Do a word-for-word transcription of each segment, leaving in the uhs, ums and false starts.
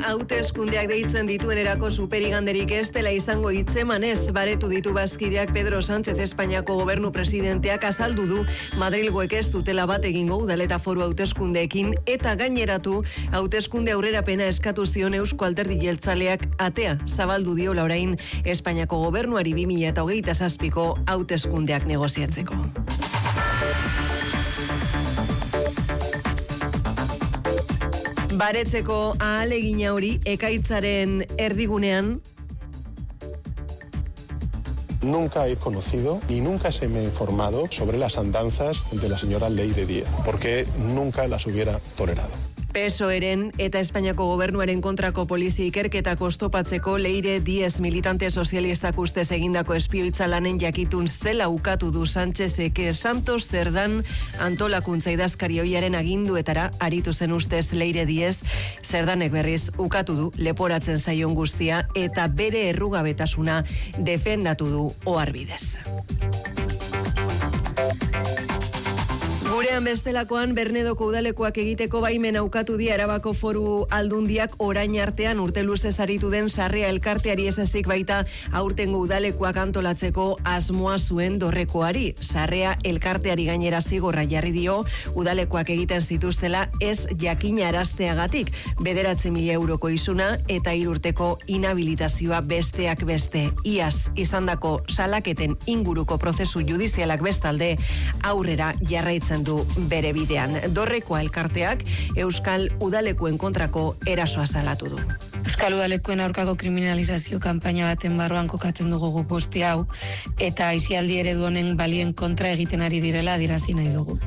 hauteskundeak deitzen dituenerako superiganderik ez dela izango hitzemanez baretu ditu bazkideak Pedro Sánchez Espainiako gobernu presidenteak azaldu du Madrilgoek ez dutela bat egingo udal eta foru hauteskundeekin eta gaineratu hauteskunde aurrerapena eskatu zion Eusko Alderdi Jeltzaleak atea zabaldu diola orain Espainiako gobernuari bi mila hogeita zazpiko hauteskundeak negoziatzeko. Baretzeko ahalegina hori ekaitzaren erdigunean. Nunca he conocido ni nunca se me ha informado sobre las andanzas de la señora Leire Díez, porque nunca las hubiera tolerado. P S O Eren eta Espainiako gobernuaren kontrako polizia ikerketak oztopatzeko Leire Díez militante sozialistak ustez egindako espioitza lanen jakitun zela ukatu du Sánchezek Santos Zerdan antolakuntza idazkari ohiaren aginduetara aritu zen ustez Leire Díez. Zerdanek berriz ukatu du leporatzen zaion guztia eta bere errugabetasuna defendatu du oharbidez. Gurean bestelakoan Bernedoko udalekoak egiteko baimen aukatu dia Arabako Foru Aldundiak orain artean urte luzez aritu den sarrea elkarteari ez ezik baita aurtengo udalekoak antolatzeko asmoa zuen dorrekoari. Sarrea elkarteari gainera zigorra jarri dio udalekoak egiten zituztela ez jakinarazteagatik. Bederatzi mila euroko isuna eta hiru urteko inhabilitazioa besteak beste. Iaz izandako salaketen inguruko prozesu judizialak bestalde aurrera jarraitzen du bere bidean. Dorrekoa elkarteak Euskal Udalekoen kontrako erasoa salatu du. Euskal Udalekoen aurkako kriminalizazio kanpaina baten barruan kokatzen dugu guk guzti hau eta aisialdi eredu honen balien kontra egiten ari direla adierazi nahi dugu.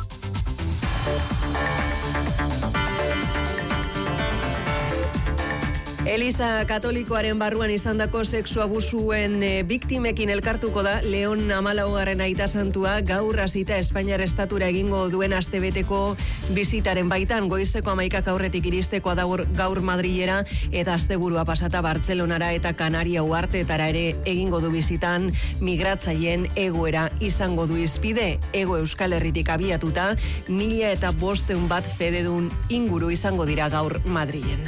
Eliza Katolikoaren barruan izandako sexu abusuen e, biktimekin elkartuko da Leon hamalaugarren aita santua gaur hasita Espainiar estatura egingo duen astebeteko bisitaren baitan. Goizeko hamaikak aurretik iristekoa da gaur Madrilera eta asteburua pasata Bartzelonara eta Kanaria uharteetara ere egingo du bisitan. Migratzaileen egoera izango du hizpide. Hego Euskal Herritik abiatuta mila eta bosteun bat fededun inguru izango dira gaur Madrilen.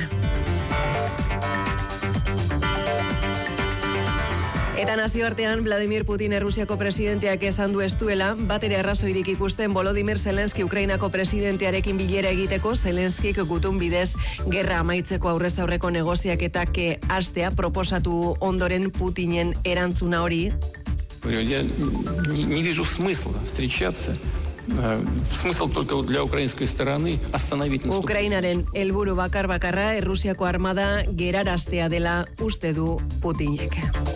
Eta nazioartean Vladimir Putin Errusiako presidenteak esan du ez duela batere arrazoirik ikusten Volodymyr Zelenski Ukrainako presidentearekin bilera egiteko. Zelenskik gutun bidez gerra amaitzeko aurrez aurreko negoziaketak hastea proposatu ondoren Putinen erantzuna hori. Я не вижу смысла встречаться. Смысл только для украинской стороны остановить наступление. Ukrainaren helburu bakar bakarra Errusiako armada geraraztea dela uste du Putinek.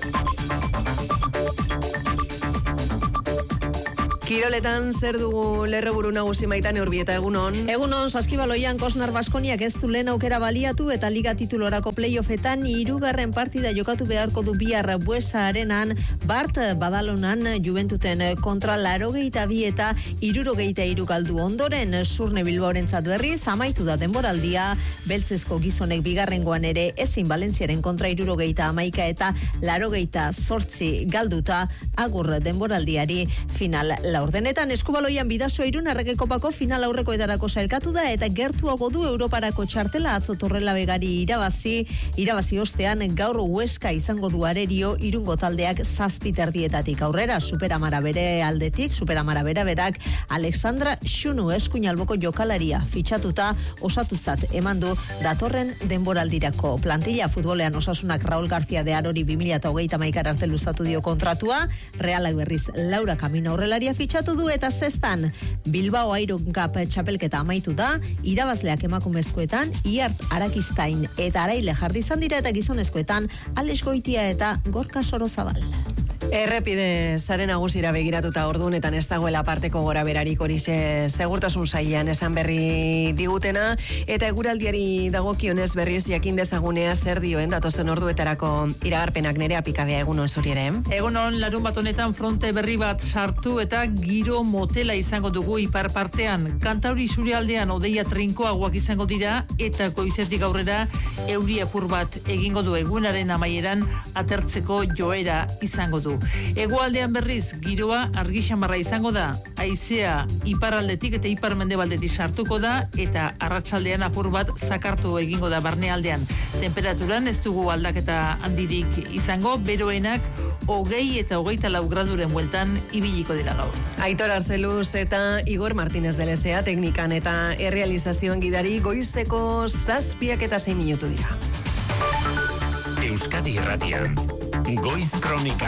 Kiroletan zer dugu lerroburu nagusi Maitane Urbieta, egunon? Egunon, Saskibaloian Kosnar Baskoniak ez du lehen aukera baliatu eta liga titulorako playoffetan hirugarren partida jokatu beharko du bihar Buesa Arenan, Bart Badalonan Juventuten kontra laurogeita bi eta hirurogeita hiru galdu ondoren. Surne Bilbaorentzat berriz amaitu da denboraldia, beltzezko gizonek bigarrengoan ere ezin Valentziaren kontra hirurogeita hamaika eta laurogeita zortzi galduta agur denboraldiari final laurdenetan. Eskubaloian Bidasoa Irun Erregekopako final aurrekoetarako sailkatu da eta gertuago du Europarako txartela. Atzo Torrelabegari irabazi, irabazi ostean gaur Huesca izango du Arerio Irungo taldeak zazpi terdietatik aurrera. Superamara bere aldetik, Superamara bera berak Alexandra Xunu eskuinalboko jokalaria fitxatuta osatutzat eman du datorren denboraldirako. Plantilla futbolean Osasunak Raúl García de Arori bi mila hogeita hamaika arte luzatu dio kontratua. Realak berriz Laura Camino aurrelaria fitxatu du eta zestan Bilbao Iron Cup txapelketa amaitu da. Irabazleak emakumezkoetan Iart Arakistain eta Araile jardizan dira eta gizonezkoetan Alex Goitia eta Gorka Sorozabal. Errepide zaren nagusira begiratuta ordunetan ez dagoela parteko gora berarik horixe segurtasun sailean esan berri digutena eta eguraldiari dagokionez berriz jakin dezagunea zer dioen datozen orduetarako iragarpenak. Nerea Pikabea, egunon zuri ere. Egunon, larun bat honetan fronte berri bat sartu eta giro motela izango dugu ipar partean. Kantauri isurialdean odeia trinkoagoak izango dira eta goizetik aurrera euri apur bat egingo du egunaren amaieran atertzeko joera izango du. Hegoaldean berriz giroa argi xamarra izango da. Haizea iparraldetik eta iparmendebaldetik sartuko da eta arratsaldean apur bat zakartu egingo da barnealdean. Temperaturan ez dugu aldaketa handirik izango, beroenak hogei eta hogeita lau graduren bueltan ibiliko dira gaur. Aitor Arzeluz eta Igor Martínez de Lezea teknikan eta errealizazioan gidari goizeko zazpiak eta sei minutu dira. Euskadi Irratian, Goiz Kronika,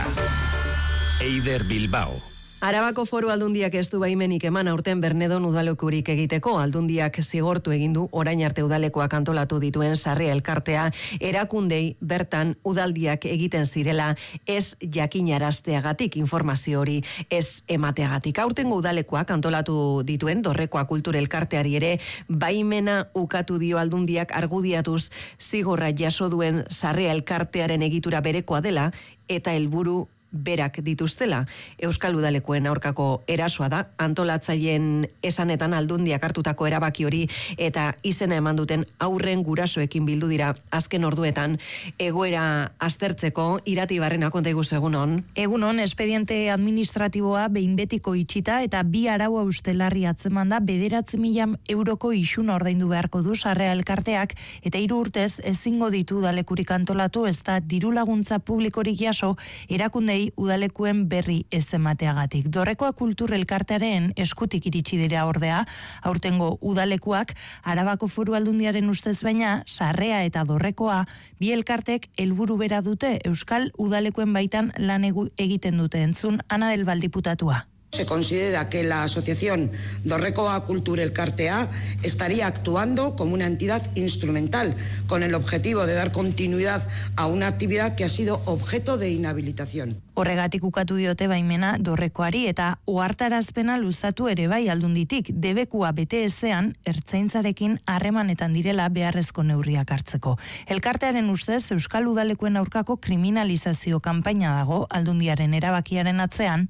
Eider Bilbao. Arabako Foru Aldundiak ez du baimenik eman aurten Bernedon udalekurik egiteko. Aldundiak zigortu egin du orain arte udalekoak antolatu dituen sarri elkartea erakundei bertan udaldiak egiten zirela ez jakinarazteagatik, informazio hori ez emateagatik. Aurtengo udalekoak antolatu dituen Dorrekoa Kultur Elkarteari ere baimena ukatu dio Aldundiak argudiatuz zigorra jaso duen sarri elkartearen egitura berekoa dela eta helburu berak dituztela. Euskal Udalekoen aurkako erasoa da, antolatzaileen esanetan Aldundiak hartutako erabaki hori eta izena eman duten aurren gurasoekin bildu dira azken orduetan egoera aztertzeko. Irati Barrena, konta iguzu egunon. Egunon, espediente administratiboa behin betiko itxita eta bi arau austelarri atzeman da bederatzi mila euroko isuna ordaindu beharko du sarrea elkarteak eta hiru urtez ezingo ditu udalekurik antolatu ez da diru laguntza publikorik jaso erakundei udalekuen berri ez emateagatik. Dorrekoa Kultur Elkartearen eskutik iritsi dira ordea, aurtengo udalekuak Arabako Foru Aldundiaren ustez baina sarrea eta Dorrekoa bi elkartek helburu bera dute Euskal Udalekuen baitan lan egiten dute. Entzun Ana del Val diputatua. Se considera que la asociación Dorrekoa Kultur Elkartea estaría actuando como una entidad instrumental con el objetivo de dar continuidad a una actividad que ha sido objeto de inhabilitación. Horregatik ukatu diote baimena Dorrekoari eta ohartarazpena luzatu ere bai Aldunditik debekua bete ezean ertzaintzarekin harremanetan direla beharrezko neurriak hartzeko. Elkartearen ustez Euskal Udalekuen aurkako kriminalizazio kanpaina dago Aldundiaren erabakiaren atzean.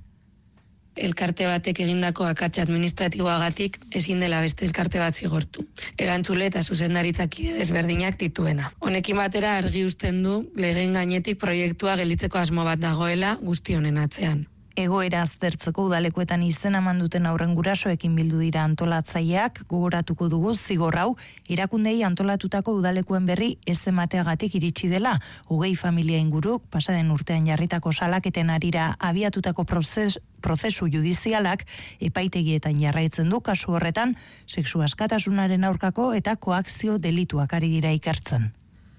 Elkarte batek egindako akats administratiboagatik ezin dela beste elkarte bat zigortu. Erantzule eta zuzendaritzak desberdinak dituena. Honekin batera argi uzten du legeen gainetik proiektua gelditzeko asmo bat dagoela guzti honen atzean. Egoera aztertzeko udalekuetan izena eman duten aurren gurasoekin bildu dira antolatzaileak, gogoratuko dugu zigor hau erakundei antolatutako udalekuen berri ez emateagatik iritsi dela. Hogei familia inguruk pasaden urtean jarritako salaketen harira abiatutako prozes, prozesu judizialak epaitegietan jarraitzen du kasu horretan sexu askatasunaren aurkako eta koakzio delituak ari dira ikertzen.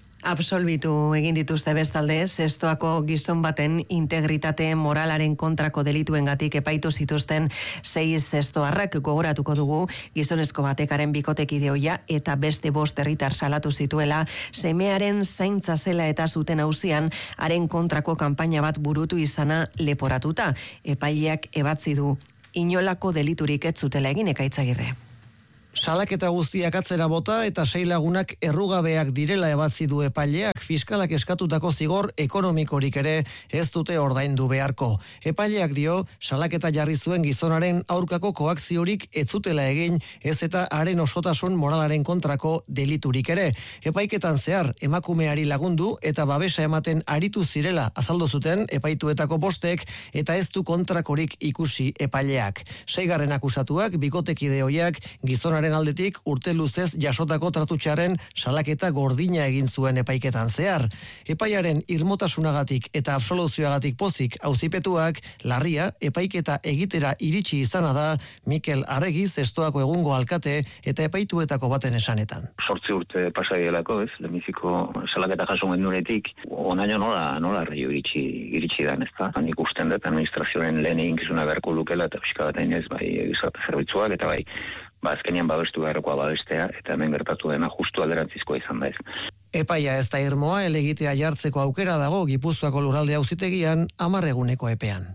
Absolbitu egin dituzte bestalde, zestoako gizon baten integritate moralaren kontrako delituengatik epaitu zituzten sei zestoarrak. Gogoratuko dugu gizonezko batekaren bikotekideoia eta beste bost herritar salatu zituela semearen zaintza zela eta zuten auzian haren kontrako kanpaina bat burutu izana leporatuta. Epaileak ebatzi du inolako deliturik ez zutela egin. Ekaitzagirre. Salaketa guztiak atzera bota eta sei lagunak errugabeak direla ebatzi du epaileak. Fiskalak eskatutako zigor ekonomikorik ere ez dute ordaindu beharko. Epaileak dio salaketa jarri zuen gizonaren aurkako koakziorik ez zutela egin, ez eta haren osotasun moralaren kontrako deliturik ere. Epaiketan zehar emakumeari lagundu eta babesa ematen aritu zirela azaldu zuten epaituetako bostek eta ez du kontrakorik ikusi epaileak. Seigarren akusatuak bikotekide hoiak gizonaren aldetik urte luzez jasotako tratutxaren salaketa gordina egin zuen epaiketan zehar. Epaiaren irmotasunagatik eta absoluzioagatik pozik auzipetuak larria epaiketa egitera iritsi izana da Mikel Arregi zestoako egungo alkate eta epaituetako baten esanetan. Sortzi urte pasaielako, ez, lehenbiziko salaketa jaso gendunetik, onaino nola, nola arreio iritsi, iritsi dan, ez da? Nik usten dut administrazioaren lehen egin kizuna beharko lukela eta pixka bat ez, bai, gizarte zerbitzuak eta bai, ba, azkenean babestu beharrekoa babestea, eta hemen gertatu dena justu alderantzizkoa izan da ez. Epaia ez da irmoa, elegitea jartzeko aukera dago Gipuzkoako lurralde auzitegian hamar eguneko epean.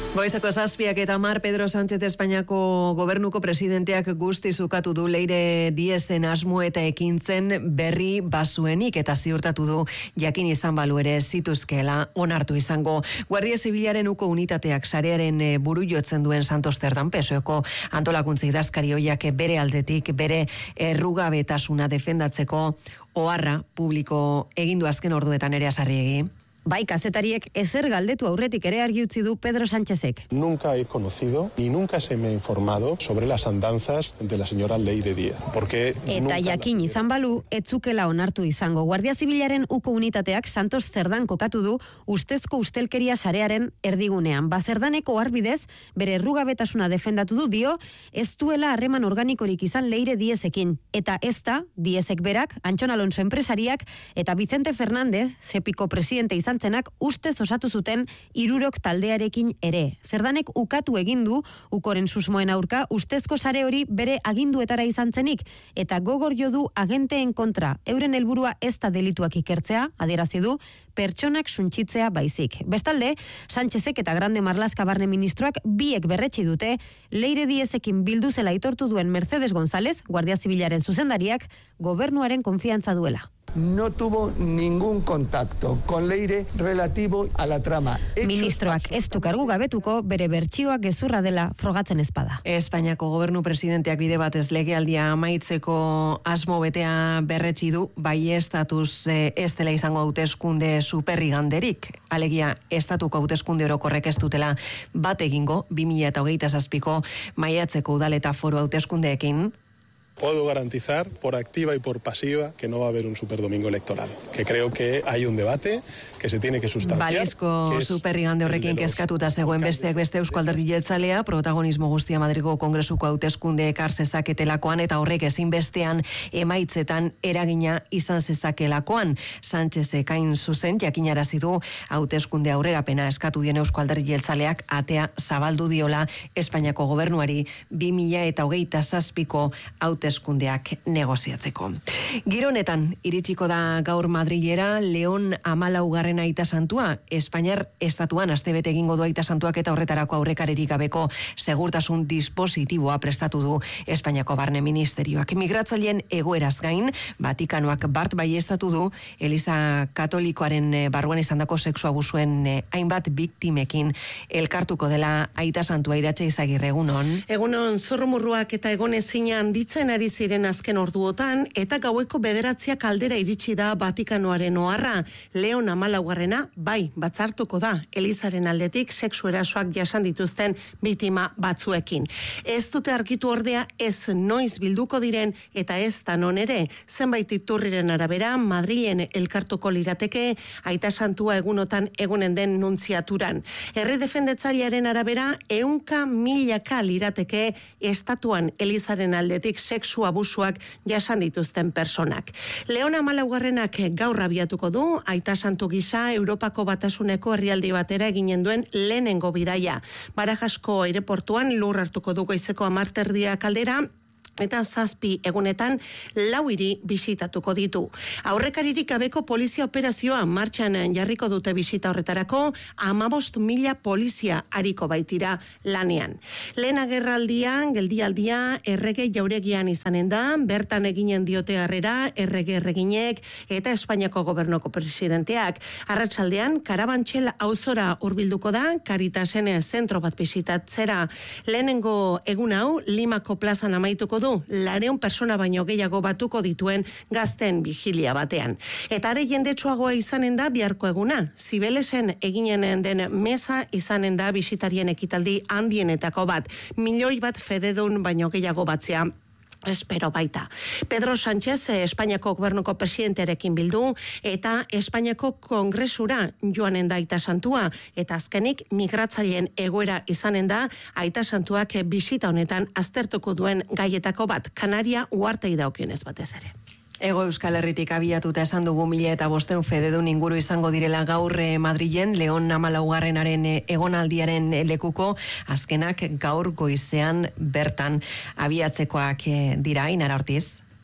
Goizeko zazpiak eta mar Pedro Sánchez Espainiako gobernuko presidenteak guzti zukatu du Leire Diezen asmo eta ekintzen berri basuenik eta ziurtatu du jakin izan balu ere zituzkela onartu izango. Guardia Zibilaren uko unitateak sarearen buru jotzen duen Santos Zerdan P S Eko antolakuntza idazkari hoiak bere aldetik bere errugabetasuna defendatzeko oharra publiko egin du azken orduetan ere Sarriegi. Bai, kazetariek ezer galdetu aurretik ere argi utzi du Pedro Sánchezek. Nunca he conocido ni nunca se me ha informado sobre las andanzas de la señora Leire Díaz. Porque eta jakin izan balu, etzukela onartu izango. Guardia Zibilaren uko unitateak Santos Zerdan kokatu du ustezko ustelkeria sarearen erdigunean. Bazerdaneko harbidez, bere errugabetasuna defendatu du dio, ez duela harreman organikorik izan Leire Diezekin. Eta ez da, Diezek berak, Antxon Alonso enpresariak, eta Vicente Fernández, Sepiko presidente izan zenak ustez osatu zuten hirurok taldearekin ere. Zerdanek ukatu egin du ukoren susmoen aurka ustezko sare hori bere aginduetara izan zenik eta gogor jo du agenteen kontra. Euren helburua ez da delituak ikertzea, adierazi du, pertsonak suntsitzea baizik. Bestalde, Sánchezek eta Grande Marlaska barne ministroak biek berretsi dute Leire Diezekin bildu zela aitortu duen Mercedes González, Guardia Zibilaren zuzendariak, gobernuaren konfiantza duela. No tuvo ningún contacto con Leire relativo a la trama. Ministroak ez du kargu gabetuko bere bertsioak gezurra dela frogatzen ezpada. Espainiako gobernu presidenteak bide batez legealdia amaitzeko asmo betea berretsi du, bai estatuz ez dela izango hauteskunde superriganderik. Alegia, estatuko hauteskunde orokorrek ez dutela bat egingo bi mila hogeita zazpiko maiatzeko udal eta foru hauteskundeekin. Puedo garantizar por activa y por pasiva que no va a haber un superdomingo electoral. Que creo que hay un debate que se tiene que sustanciar. Balizko superrigande horrekin kezkatuta zegoen besteak beste Eusko Alderdi Jeltzalea, protagonismo guztia Madrilgo Kongresuko hauteskunde ekar zezaketelakoan eta horrek ezinbestean emaitzetan eragina izan zezakelakoan. Sánchez ekain zuzen jakinarazi du hauteskunde aurrerapena eskatu dien Eusko Alderdi Jeltzaleak atea zabaldu diola Espainiako gobernuari bi mila hogeita zazpiko haute eskundeak negoziatzeko. Gironetan iritsiko da gaur Madrilera Leon hamalaugarren aita santua. Espainiar estatuan astebete egingo du aita santuak eta horretarako aurrekarerik gabeko segurtasun dispositiboa prestatu du Espainiako barne ministerioak. Migratzaileen egoeraz gain, Vatikanoak bart baieztatu du Eliza Katolikoaren barruan izandako sexu abusuen hainbat biktimekin elkartuko dela aita santua. Iratxe Izagirre, egunon. Egunon, zurrumurruak eta egon ezina handitzen ari ziren azken orduotan, eta gaueko bederatziak aldera iritsi da Vatikanoaren oharra. Leon hamalaugarrena bai batzartuko da Elizaren aldetik sexu erasoak jasan dituzten biktima batzuekin. Ez dute argitu ordea ez noiz bilduko diren eta ez da non ere. Zenbait iturriren arabera Madrilen elkartuko lirateke aita santua egunotan egunen den nuntziaturan. Herri defendetzailearen arabera ehunka milaka lirateke estatuan Elizaren aldetik sexu abusuak jasan dituzten personak. Leon hamalaugarrenak gaur abiatuko du aita santu gisa Europako Batasuneko herrialde batera eginen duen lehenengo bidaia. Barajasko aireportuan lur hartuko du goizeko hamarterdiak aldera, eta zazpi egunetan lau hiri bisitatuko ditu. Aurrekaririk gabeko polizia operazioa martxan jarriko dute bisita horretarako, hamabost mila polizia ariko baitira lanean. Lehen agerraldian, geldialdia, errege jauregian izanen da, bertan eginen diote harrera, errege erreginek eta Espainiako gobernuko presidenteak. Arratsaldean Karabantxel auzora hurbilduko da, Caritasen zentro bat bisitatzera. Lehenengo egun hau, Limako plazan amaituko du, lareun persona baino gehiago batuko dituen gazten vigilia batean. Eta are jendetsuagoa izanen da biharko eguna. Zibelesen eginen den meza izanen da bisitarien ekitaldi handienetako bat. Milioi bat fededun baino gehiago batzea espero baita. Pedro Sánchez, Espainiako gobernuko presidentearekin bildu, eta Espainiako kongresura joanen da aita santua, eta azkenik migratzaileen egoera izanen da aita santuak bisita honetan aztertuko duen gaietako bat, Kanaria uhartei daukionez batez ere. Ego Euskal Herritik abiatuta esan dugu mila eta bosteun fededun inguru izango direla gaur Madrilen, Leon hamalaugarrenaren egonaldiaren lekuko, azkenak gaur goizean bertan abiatzekoak dira, Inara Ortiz.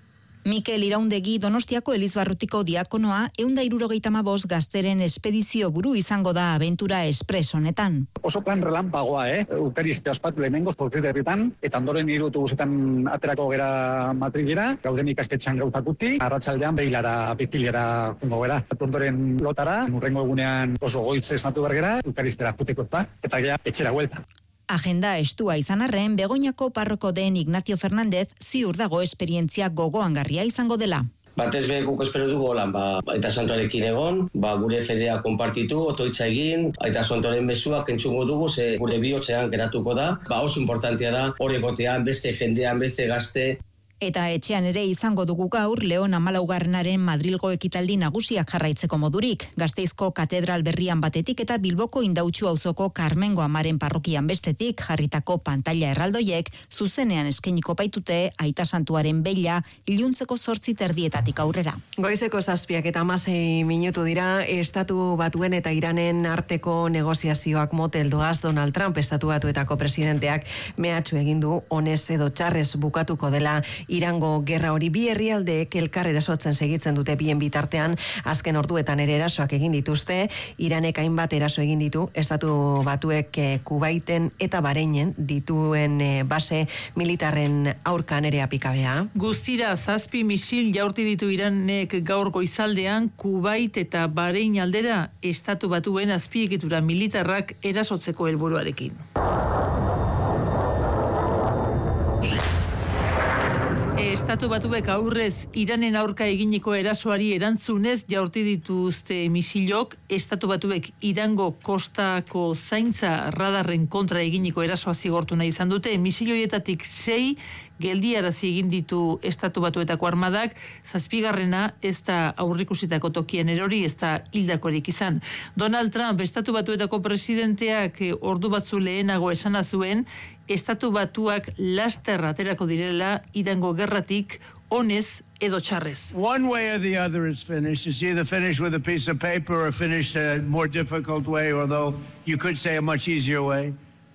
Mikel Iraundegi Donostiako Elizbarrutiko diakonoa ehun eta hirurogeita hamabost gazteren espedizio buru izango da Aventura Express honetan. Oso plan relampagoa, eh? Eukariste ospatu lehenengoz portziterritan, eta ondoren hiru autobusetan aterako gera Madrilera, gauden ikastetxean gautakuti, arratsaldean behilara, Pitilera jungo gera. Ondoren lotara, urrengo egunean oso goiz esnatu bergera, eukaristera juteko eta, eta gea etxera huelta. Agenda estua izan arren, Begoñako parroko den Ignacio Fernández ziur dago esperientzia gogoangarria izango dela. Batez be guk espero dugu holan, ba, Aita Santuarekin egon, ba, gure fedea konpartitu, otoitza egin, Aita Santuaren mezuak entzungo dugu, ze gure bihotzean geratuko da, ba, oso importantea da, hori gotean, beste jendean, beste gazte. Eta etxean ere izango dugu gaur Leon hamalaugarrenaren Madrilgo ekitaldi nagusiak jarraitzeko modurik. Gasteizko katedral berrian batetik eta Bilboko Indautxu auzoko Karmengo Amaren parrokian bestetik jarritako pantalla erraldoiek zuzenean eskainiko baitute Aita Santuaren beila iluntzeko zortzi terdietatik aurrera. Goizeko zazpiak eta hamasei minutu dira, Estatu Batuen eta Iranen arteko negoziazioak motel doaz. Donald Trump, Estatu Batuetako presidenteak, mehatxu egin du honez edo txarrez bukatuko dela Irango gerra hori. Bi herrialdeek elkar erasotzen segitzen dute bien bitartean, azken orduetan ere erasoak egin dituzte. Iranek hainbat eraso egin ditu, Estatu Batuek eh, Kubaiten eta Bahreinen dituen eh, base militarren aurkan ere apikabea. Guztira zazpi misil jaurti ditu Iranek gaur goizaldean Kubait eta Bahrein aldera Estatu Batuen azpiegitura militarrak erasotzeko helburuarekin. Estatu Batuek aurrez Iranen aurka eginiko erasoari erantzunez jaurti dituzte misilok. Estatu Batuek Irango kostako zaintza radarren kontra eginiko erasoa zigortu nahi izan dute. Misiloietatik sei geldiarazi egin ditu Estatu Batuetako armadak, zazpigarrena ez da aurrikusitako tokien erori, ez da hildakorik izan. Donald Trump, Estatu Batuetako presidenteak ordu batzu lehenago esana zuen, Estatu Batuak laster aterako direla Irango gerratik honez edo txarrez. One way or the other is finished. It's either finished with a piece of paper or finished a more difficult way, although you could say a much easier way.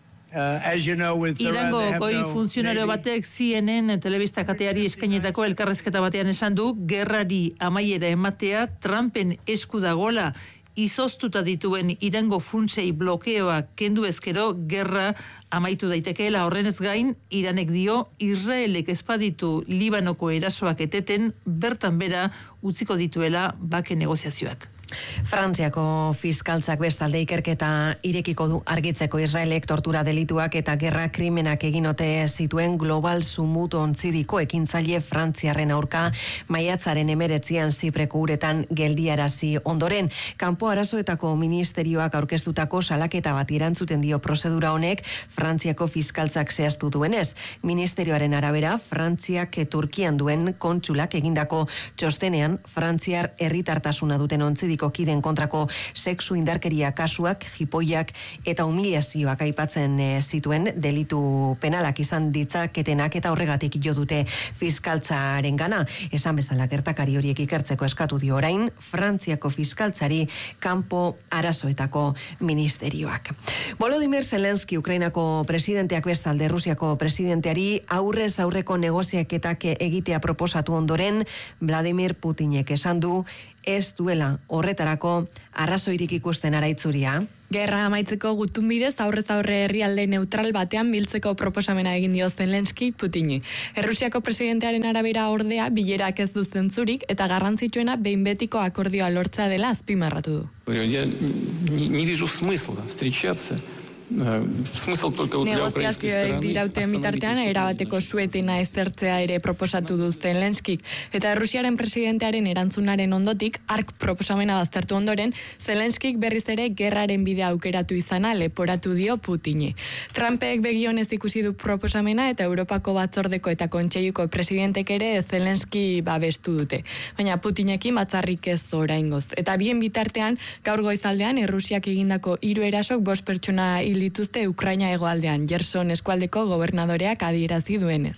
Uh, as you know, with Iran, Irango they have goi no funtzionario batek C N N telebista kateari eskainetako elkarrezketa batean esan du, gerrari amaiera ematea Trumpen esku dagola. Izoztuta dituen Irango funtsei blokeoa kendu ezkero gerra amaitu daitekeela. Horrenez gain, Iranek dio Israelek ezpaditu Libanoko erasoak eteten bertan bera utziko dituela bake negoziazioak. Frantziako fiskaltzak bestalde ikerketa irekiko du argitzeko Israelek tortura delituak eta gerra krimenak eginote zituen Global Sumut ontzidiko ekintzaile frantziarren aurka maiatzaren emeretzian Zipreko uretan geldiarazi ondoren. Kanpo arazoetako ministerioak aurkeztutako salaketa bat irantzuten dio prozedura honek Frantziako fiskaltzak zehaztu duenez. Ministerioaren arabera, Frantziak Turkian duen kontsulak egindako txostenean Frantziar herritartasuna duten ontzidiko kiden kontrako sexu indarkeria kasuak, jipoiak eta humilazioak aipatzen e, zituen delitu penalak izan ditzaketenak eta horregatik jo dute fiskaltzaren gana. Esan bezala gertakari horiek ikertzeko eskatu dio orain Frantziako fiskaltzari kanpo arazoetako ministerioak. Volodymyr Zelensky, Ukrainako presidenteak bestalde Rusiako presidenteari aurrez aurreko negoziaketak egitea proposatu ondoren, Vladimir Putinek esan du ez duela horretarako arrazoirik ikusten araitzuria. Gerra amaitzeko gutun bidez aurrez aurre herrialde neutral batean biltzeko proposamena egin dio Zelensky Putini. Errusiako presidentearen arabera ordea bilerak ez du zentzurik eta garrantzitsuena behin betiko akordioa lortzea dela azpimarratu du. Я не, не вижу смысла встречаться. Negoziazioek dirauten bitartean erabateko suetena ezertzea ere proposatu du Zelenskik. Eta Errusiaren presidentearen erantzunaren ondotik, ark proposamena baztertu ondoren, Zelenskik berriz ere gerraren bidea aukeratu izana leporatu dio Putini. Trumpek begionez ikusi du proposamena eta Europako batzordeko eta kontseiluko presidentek ere Zelenski babestu dute. Baina Putinekin batzarrik ez oraingoz. Eta bien bitartean, gaur goizaldean Errusiak egindako hiru erasok bost pertsona hil dituzte Ukraina hegoaldean, Gerson eskualdeko gobernadoreak adierazi duenez.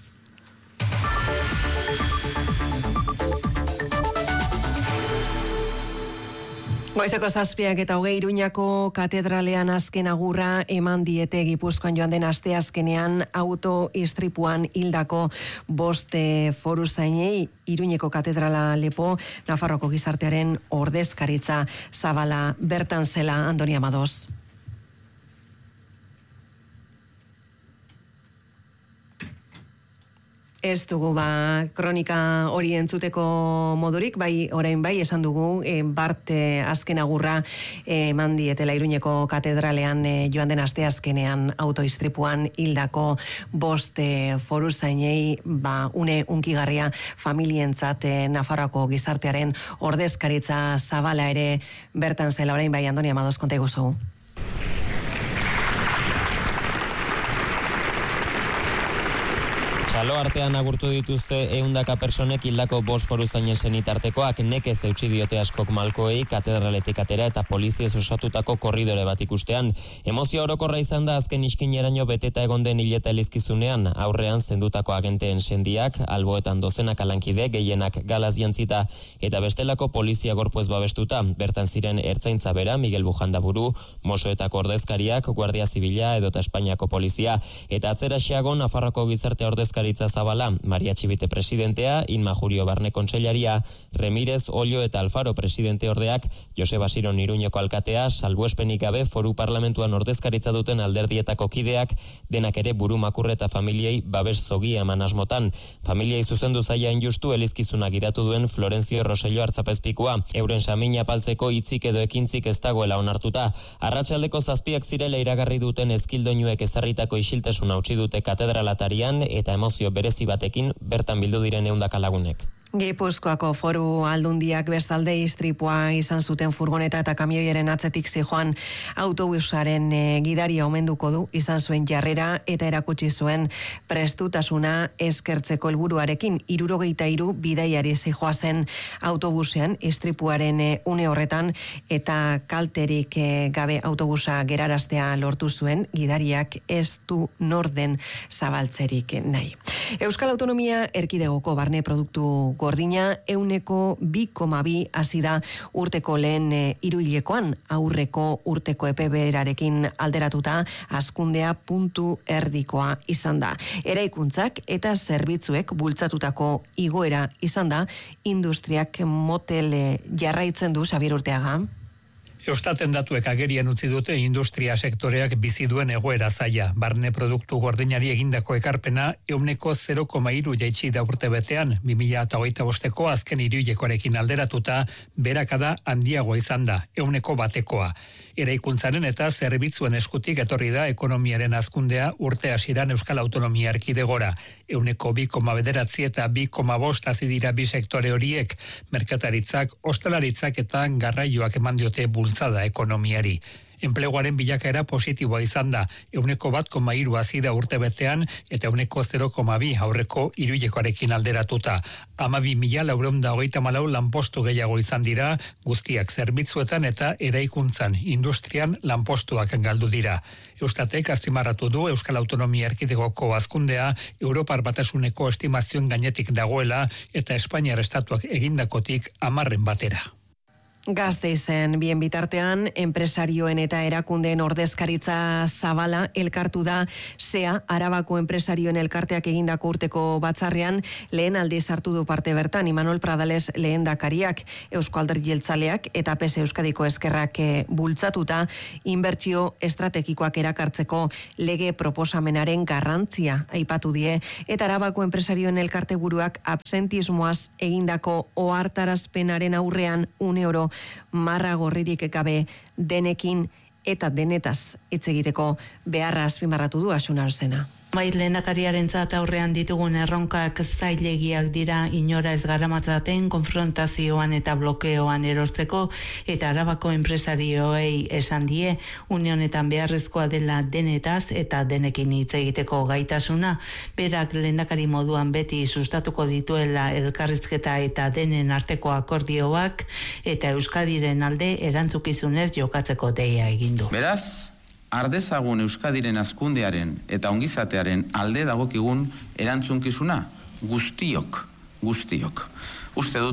Goizeko zazpiak eta hogei Iruñako katedralean azken agurra eman diete Gipuzkoan joan den asteazkenean auto istripuan hildako bost foruzainei. Iruñeko katedrala lepo Nafarroko gizartearen ordezkaritza zabala bertan zela. Andoni Amadoz. Ez dugu ba, kronika hori entzuteko modurik, bai orain bai esan dugu e, Bart e, azken agurra eman e, dietela Iruñeko katedralean e, joan den asteazkenean autoistripuan hildako bost e, foruzainei ba, une unkigarria familientzat e, Nafarroako gizartearen ordezkaritza zabala ere bertan zela. Orain bai Andoni Amadoz konta iguzu. Txalo artean agurtu dituzte ehundaka personek hildako bost foruzainen senitartekoak nekez eutsi diote askok malkoei katedraletik atera eta poliziez osatutako korridore bat ikustean. Emozio orokorra izan da azken iskineraino beteta egon den hileta elizkizunean, aurrean zendutako agenteen sendiak, alboetan dozenak alankide, gehienak galaz jantzita eta bestelako polizia gorpuez babestuta, bertan ziren ertzaintza bera, Miguel Bujandaburu, Mosoetako ordezkariak, Guardia Zibila edota Espainiako polizia, eta atzera xeago Nafarroko gizarte ordezkariak Zabala, Maria Txibite presidentea, Inma Jurio Barne kontseilaria, Remirez, Olio eta Alfaro presidente ordeak, Joseba Siron Iruñeko alkatea, salbuespenik gabe foru parlamentuan ordezkaritza duten alderdietako kideak, denak ere buru makurre eta familiei babes zogia eman asmotan. Familiei zuzendu zaila injustu elizkizuna giratu duen Florencio Rosello Artzapezpikua, euren samina paltzeko hitzik edo ekintzik ez dagoela onartuta. Arratsaldeko zazpiak zirela iragarri duten ezkildoinuek ezarritako isiltasuna utzi dute katedralatarian eta emozio berezi batekin bertan bildu diren ehundaka lagunek. Gipuzkoako foru aldundiak bestalde istripua izan zuten furgoneta eta kamioiaren atzetik zijoan autobusaren e, gidaria omenduko du izan zuen jarrera eta erakutsi zuen prestutasuna eskertzeko helburuarekin. Hirurogeita hiru bidaiari zijoazen autobusean istripuaren e, une horretan eta kalterik e, gabe autobusa geraraztea lortu zuen gidariak ez du norden zabaltzerik nahi. Euskal Autonomia Erkidegoko barne produktu gordina euneko bi koma bi hasi da urteko lehen e, hiruhilekoan, aurreko urteko epe berarekin alderatuta hazkundea puntu erdikoa izan da. Eraikuntzak eta zerbitzuek bultzatutako igoera izan da, industriak motel e, jarraitzen du. Xabier Urteaga. Eustaten datuek agerian utzi dute industria sektoreak bizi duen egoera zaila. Barne produktu gordinari egindako ekarpena euneko zero koma hiru jaitsi da urtebetean, bi mila hogeita bosteko azken hiruhilekoarekin alderatuta berakada handiagoa izan da, euneko batekoa. Eraikuntzaren eta zerbitzuen eskutik etorri da ekonomiaren hazkundea urte hasieran Euskal Autonomia Erkidegora. Euneko bi koma bederatzi eta bi koma bost hasi dira bi sektore horiek, merkataritzak, ostalaritzak eta garraioak eman diote bultzada ekonomiari. Enpleguaren bilakaera positiboa izan da, euneko bat koma hiru hasi da urtebetean eta euneko zero koma bi aurreko hiruhilekoarekin alderatuta. Hamabi mila laurehun eta hogeita hamalau lanpostu gehiago izan dira, guztiak zerbitzuetan eta eraikuntzan, industrian lanpostuak galdu dira. Eustatek azpimarratu du Euskal Autonomia Erkidegoko hazkundea Europar Batasuneko estimazioen gainetik dagoela eta Espainiar estatuak egindakotik hamarren batera. Gasteizen bien bitartean, enpresarioen eta erakundeen ordezkaritza zabala elkartu da SEA, Arabako enpresarioen elkarteak egindako urteko batzarrean lehen aldiz hartu du parte bertan, Imanol Pradales lehendakariak, Eusko Alderdi Jeltzaleak eta P S Euskadiko Eskerrak bultzatuta inbertsio estrategikoak erakartzeko lege proposamenaren garrantzia aipatu die, eta Arabako enpresarioen elkarte buruak absentismoaz egindako ohartarazpenaren aurrean une oro marra gorririk gabe denekin eta denetaz hitz egiteko beharra azpimarratu du Asun Arzena. Bai, lehendakariarentzat aurrean ditugun erronkak zailegiak dira inora ez garamatzaten konfrontazioan eta blokeoan erortzeko, eta Arabako enpresarioei esan die unionetan beharrezkoa dela denetaz eta denekin hitz egiteko gaitasuna. Berak lehendakari moduan beti sustatuko dituela elkarrizketa eta denen arteko akordioak eta Euskadiren alde erantzukizunez jokatzeko deia egin du. Beraz, ardezagun Euskadiren hazkundearen eta ongizatearen alde dagokigun erantzunkizuna guztiok, guztiok. Uste dut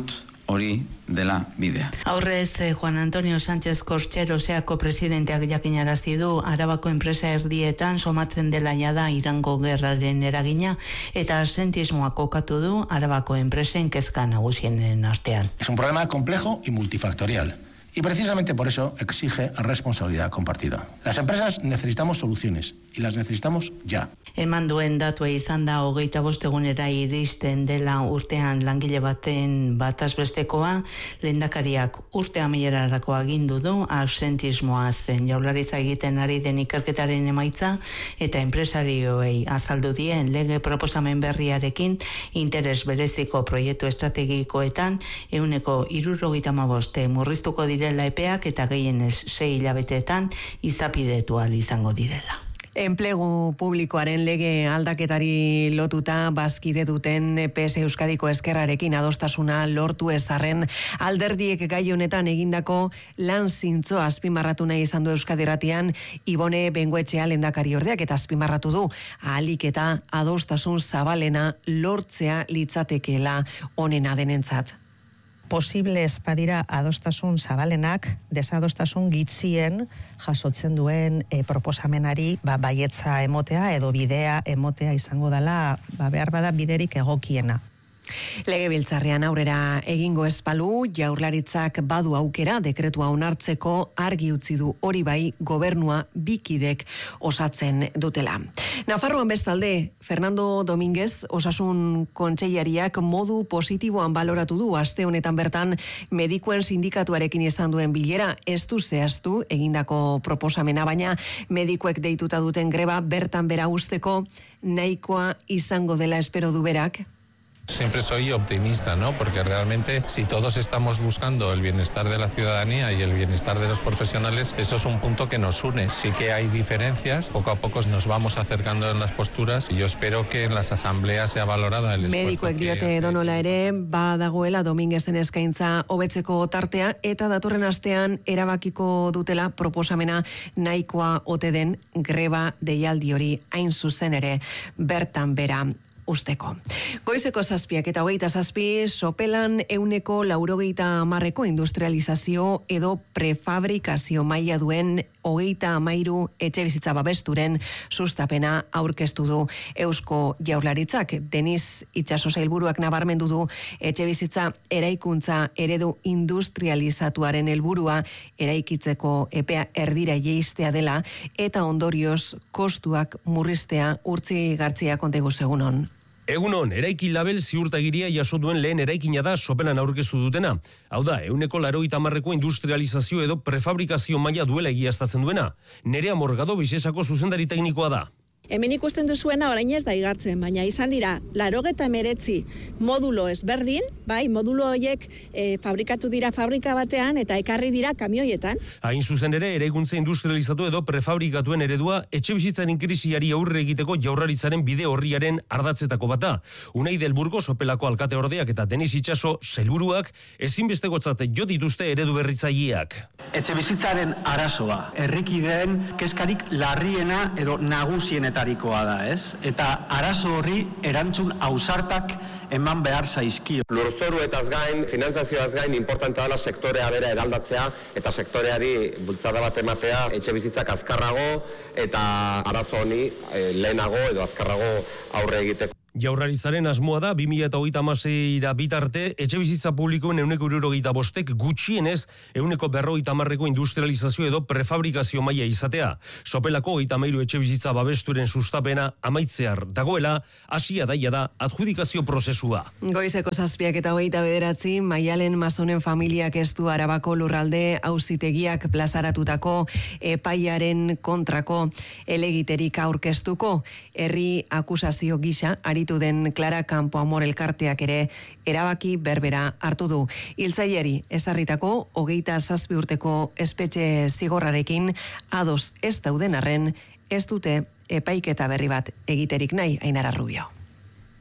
hori dela bidea. Aurrez, Juan Antonio Sánchez Corchero Seako presidenteak jakinarazi du Arabako enpresa erdietan somatzen dela jada Irango gerraren eragina eta absentismoa kokatu du Arabako enpresen kezka nagusienen artean. Es un problema complejo y multifactorial. Y precisamente por eso exige responsabilidad compartida. Las empresas necesitamos soluciones y las necesitamos ya. Eman duen datua izan da hogeita bost egunera iristen dela urtean langile baten bataz bestekoa, lehendakariak urte amaierarako agindu du absentismoa zen Jaurlaritza egiten ari den ikerketaren emaitza eta enpresarioei azaldu dien lege proposamen berriarekin interes bereziko proiektu estrategikoetan ehuneko hirurogeita hamabost murriztuko direla epeak eta gehienez sei hilabeteetan izapidetu ahal izango direla. Enplegu publikoaren lege aldaketari lotuta bazkide duten P S Euskadiko Ezkerrarekin adostasuna lortu ezarren alderdiek gai honetan egindako lan zintzoa azpimarratu nahi izan du Euskadi Irratian Ibone Bengoetxea lehendakari ordeak eta azpimarratu du ahalik eta adostasun zabalena lortzea litzatekeela onena denentzat. Posible ez badira adostasun zabalenak, desadostasun gitzien jasotzen duen e, proposamenari ba, baietza emotea edo bidea emotea izango dela ba, behar bada biderik egokiena. Legebiltzarrean aurrera egingo espalu, Jaurlaritzak badu aukera dekretua onartzeko argi utzi du hori bai gobernua bikidek osatzen dutela. Nafarroan bestalde, Fernando Domínguez osasun kontseilariak modu positiboan baloratu du aste honetan bertan medikuen sindikatuarekin izan duen bilera ez du zehaztu egindako proposamena, baina medikuek deituta duten greba bertan bera usteko nahikoa izango dela espero du berak. Siempre soy optimista, ¿no? Porque realmente si todos estamos buscando el bienestar de la ciudadanía y el bienestar de los profesionales, eso es un punto que nos une. Sí que hay diferencias, poco a poco nos vamos acercando en las posturas y yo espero que en las asambleas sea valorada el esfuerzo. Medikuek diote donola ere, badagoela Dominguezen eskaintza hobetzeko tartea eta datorren astean erabakiko dutela proposamena nahikoa ote den greba deialdi hori hain zuzen ere bertan bera usteko. Goizeko zazpiak eta hogeita zazpi, sopelan euneko laurogeita amarreko industrializazio edo prefabrikazio maila duen hogeita amairu etxe bizitza babesturen sustapena aurkeztu du Eusko Jaurlaritzak. Deniz Itxaso sailburuak nabarmendu du etxe bizitza eraikuntza eredu industrializatuaren helburua eraikitzeko epea erdira jeistea dela eta ondorioz kostuak murriztea. Urtzi Gartzia kontegu segunon. Egunon, eraiki label ziurtagiria jaso duen lehen eraikina da sopelan aurkeztu dutena. Hau da, euneko laurogeita hamarreko industrializazio edo prefabrikazio maila duela egiaztatzen duena. Nerea Morgado Bizesako zuzendari teknikoa da. Hemen ikusten duzuena orain ez da igartzen, baina izan dira, larogeta emeretzi modulo ezberdin, bai, modulo horiek e, fabrikatu dira fabrika batean eta ekarri dira kamioietan. Hain zuzen ere, eraikuntza industrializatu edo prefabrikatuen eredua etxe bizitzaren krisiari aurre egiteko Jaurlaritzaren bide horriaren ardatzetako bata. Unai del Burgo sopelako alkate ordeak eta Deniz Itxaso sailburuak ezinbestekotzat jo dituzte eredu berritzaileak. Etxe bizitzaren arazoa, herrikideen keskarik larriena edo nagusienetan da, ez? Eta arazo horri erantzun ausartak eman behar zaizkio. Lurzoruetaz gain, finantzazioaz gain, importantea dela sektorea bera eraldatzea eta sektoreari bultzada bat ematea etxe bizitzak azkarrago eta arazo honi eh, lehenago edo azkarrago aurre egiteko. Jaurlaritzaren asmoa da bi mila hogeita hamaseira bitarte etxe bizitza publikoen ehuneko hirurogeita bostek gutxienez ehuneko berrogeita hamarreko industrializazio edo prefabrikazio maila izatea. Sopelako hogeita hamairu etxe bizitza babesturen sustapena amaitzear dagoela, hasia daia da adjudikazio prozesua. Goizeko zazpiak eta hogeita bederatzi, Maialen Masonen familiak ez du Arabako lurralde auzitegiak plazaratutako epaiaren kontrako elegiterik aurkeztuko. Herri akusazio gisa aritu den Clara Campoamor elkarteak ere erabaki berbera hartu du. Hiltzaileari ezarritako hogeita zazpi urteko espetxe zigorrarekin ados ez dauden arren ez dute epaiketa berri bat egiterik nahi, Ainara Rubio.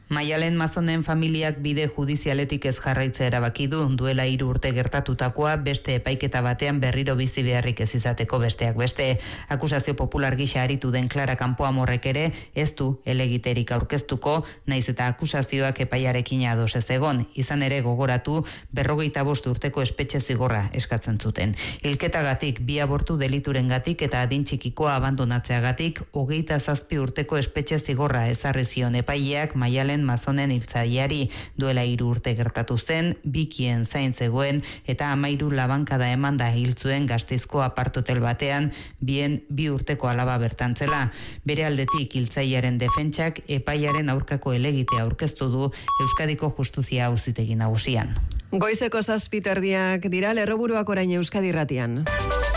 Maialen Mazonen familiak bide judizialetik ez jarraitzea erabaki du, duela hiru urte gertatutakoa beste epaiketa batean berriro bizi beharrik ez izateko besteak beste. Akusazio popular gisa aritu den Clara Campoamorrek ere ez du helegiterik aurkeztuko, naiz eta akusazioak epaiarekin ados ez egon. Izan ere gogoratu berrogeita bost urteko espetxe zigorra eskatzen zuten. Hilketagatik, bi abortu deliturengatik eta adin txikikoa abandonatzeagatik hogeita zazpi urteko espetxe zigorra ezarri zion epaileak Maialen Mazonen hiltzaileari. Duela hiru urte gertatu zen, bikien zain zegoen eta hamairu labankada emanda hiltzuen Gasteizko apartotel batean, bien bi urteko alaba bertantzela. Bere aldetik hiltzailearen defentsak epaiaren aurkako helegitea aurkeztu du Euskadiko Justizia Auzitegi Nagusian. Goizeko zazpi terdiak dira, lerroburuak orain Euskadi Irratian.